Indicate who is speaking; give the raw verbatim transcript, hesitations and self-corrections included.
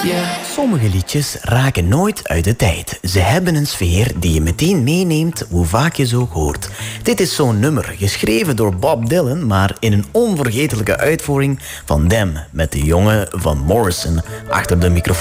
Speaker 1: Sommige liedjes raken nooit uit de tijd. Ze hebben een sfeer die je meteen meeneemt, hoe vaak je ze ook hoort. Dit is zo'n nummer, geschreven door Bob Dylan, maar in een onvergetelijke uitvoering van Them, met de jongen van Morrison achter de microfoon.